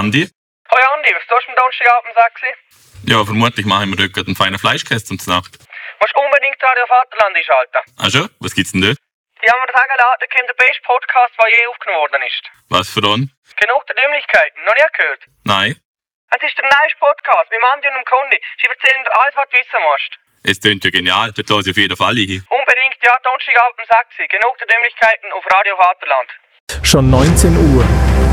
Andi. Hoi Andi, was tust du am Donnerstagabend, Sechsi? Ja, vermutlich machen wir dort einen feinen Fleischkäse zum Nacht. Musst unbedingt Radio Vaterland einschalten. Ah schon? Was gibt's denn dort? Die haben mir sagen lassen, da kommt der beste Podcast, der je aufgenommen worden ist. Was für einen? Genug der Dümmlichkeiten, noch nie gehört? Nein. Es ist der neueste Podcast mit Andi und dem Kondi. Sie erzählen dir alles, was du wissen musst. Es klingt ja genial, dort höre ich auf jeden Fall hin. Unbedingt, ja, Donnerstagabend, Sechsi. Genug der Dümmlichkeiten auf Radio Vaterland. Schon 19 Uhr.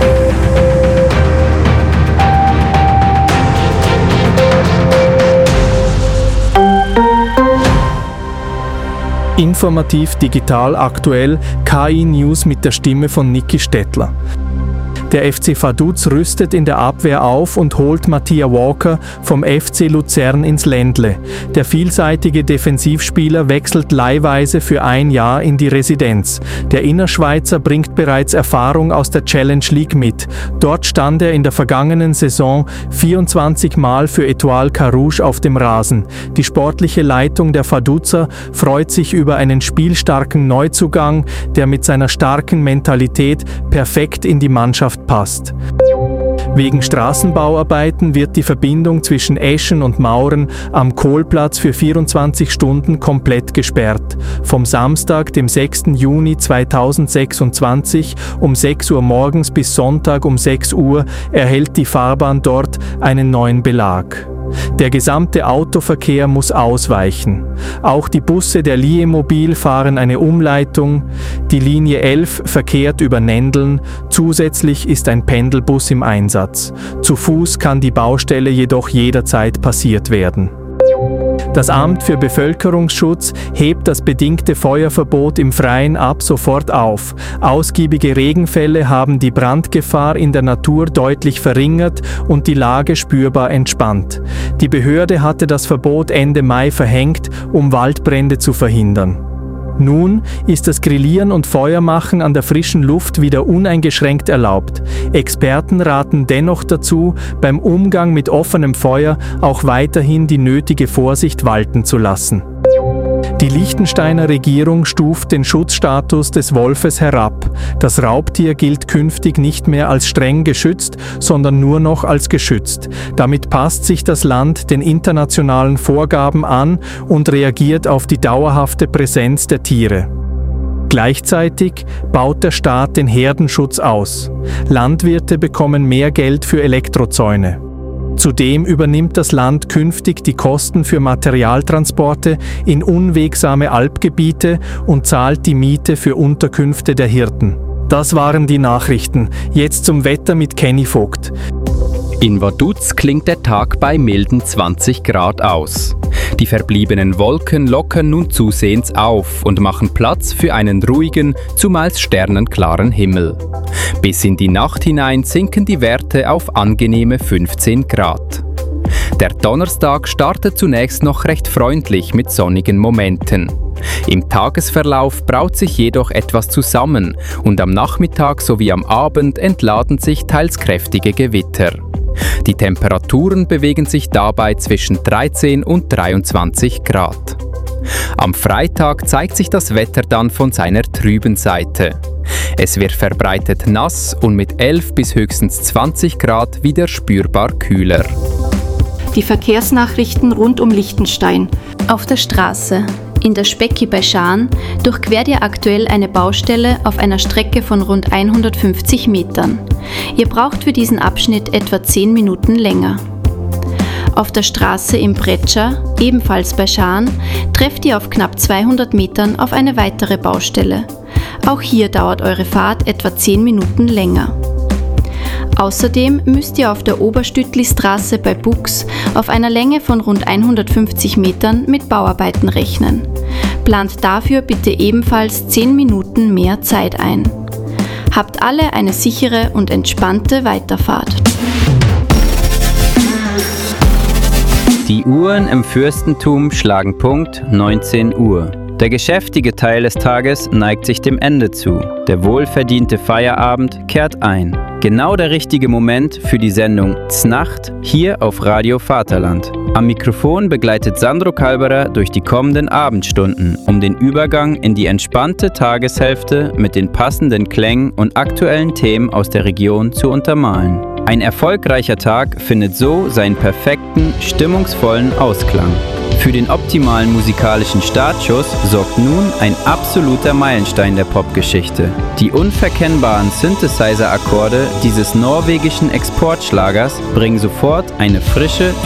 Informativ, digital, aktuell, KI-News mit der Stimme von Niki Stettler. Der FC Vaduz rüstet in der Abwehr auf und holt Mattia Walker vom FC Luzern ins Ländle. Der vielseitige Defensivspieler wechselt leihweise für ein Jahr in die Residenz. Der Innerschweizer bringt bereits Erfahrung aus der Challenge League mit. Dort stand er in der vergangenen Saison 24 Mal für Etoile Carouge auf dem Rasen. Die sportliche Leitung der Vaduzer freut sich über einen spielstarken Neuzugang, der mit seiner starken Mentalität perfekt in die Mannschaft passt. Wegen Straßenbauarbeiten wird die Verbindung zwischen Eschen und Mauren am Kohlplatz für 24 Stunden komplett gesperrt. Vom Samstag, dem 6. Juni 2026 um 6 Uhr morgens bis Sonntag um 6 Uhr erhält die Fahrbahn dort einen neuen Belag. Der gesamte Autoverkehr muss ausweichen. Auch die Busse der Liemobil fahren eine Umleitung. Die Linie 11 verkehrt über Nendeln. Zusätzlich ist ein Pendelbus im Einsatz. Zu Fuß kann die Baustelle jedoch jederzeit passiert werden. Das Amt für Bevölkerungsschutz hebt das bedingte Feuerverbot im Freien ab sofort auf. Ausgiebige Regenfälle haben die Brandgefahr in der Natur deutlich verringert und die Lage spürbar entspannt. Die Behörde hatte das Verbot Ende Mai verhängt, um Waldbrände zu verhindern. Nun ist das Grillieren und Feuermachen an der frischen Luft wieder uneingeschränkt erlaubt. Experten raten dennoch dazu, beim Umgang mit offenem Feuer auch weiterhin die nötige Vorsicht walten zu lassen. Die Liechtensteiner Regierung stuft den Schutzstatus des Wolfes herab. Das Raubtier gilt künftig nicht mehr als streng geschützt, sondern nur noch als geschützt. Damit passt sich das Land den internationalen Vorgaben an und reagiert auf die dauerhafte Präsenz der Tiere. Gleichzeitig baut der Staat den Herdenschutz aus. Landwirte bekommen mehr Geld für Elektrozäune. Zudem übernimmt das Land künftig die Kosten für Materialtransporte in unwegsame Alpgebiete und zahlt die Miete für Unterkünfte der Hirten. Das waren die Nachrichten. Jetzt zum Wetter mit Kenny Vogt. In Vaduz klingt der Tag bei milden 20 Grad aus. Die verbliebenen Wolken lockern nun zusehends auf und machen Platz für einen ruhigen, zumeist sternenklaren Himmel. Bis in die Nacht hinein sinken die Werte auf angenehme 15 Grad. Der Donnerstag startet zunächst noch recht freundlich mit sonnigen Momenten. Im Tagesverlauf braut sich jedoch etwas zusammen und am Nachmittag sowie am Abend entladen sich teils kräftige Gewitter. Die Temperaturen bewegen sich dabei zwischen 13 und 23 Grad. Am Freitag zeigt sich das Wetter dann von seiner trüben Seite. Es wird verbreitet nass und mit 11 bis höchstens 20 Grad wieder spürbar kühler. Die Verkehrsnachrichten rund um Liechtenstein. Auf der Straße. In der Specki bei Schaan durchquert ihr aktuell eine Baustelle auf einer Strecke von rund 150 Metern. Ihr braucht für diesen Abschnitt etwa 10 Minuten länger. Auf der Straße im Pretscha, ebenfalls bei Schaan, trefft ihr auf knapp 200 Metern auf eine weitere Baustelle. Auch hier dauert eure Fahrt etwa 10 Minuten länger. Außerdem müsst ihr auf der Oberstüttli-Straße bei Bux auf einer Länge von rund 150 Metern mit Bauarbeiten rechnen. Plant dafür bitte ebenfalls 10 Minuten mehr Zeit ein. Habt alle eine sichere und entspannte Weiterfahrt. Die Uhren im Fürstentum schlagen Punkt 19 Uhr. Der geschäftige Teil des Tages neigt sich dem Ende zu. Der wohlverdiente Feierabend kehrt ein. Genau der richtige Moment für die Sendung Znacht hier auf Radio Vaterland. Am Mikrofon begleitet Sandro Kalberer durch die kommenden Abendstunden, um den Übergang in die entspannte Tageshälfte mit den passenden Klängen und aktuellen Themen aus der Region zu untermalen. Ein erfolgreicher Tag findet so seinen perfekten, stimmungsvollen Ausklang. Für den optimalen musikalischen Startschuss sorgt nun ein absoluter Meilenstein der Popgeschichte. Die unverkennbaren Synthesizer-Akkorde dieses norwegischen Exportschlagers bringen sofort eine frische,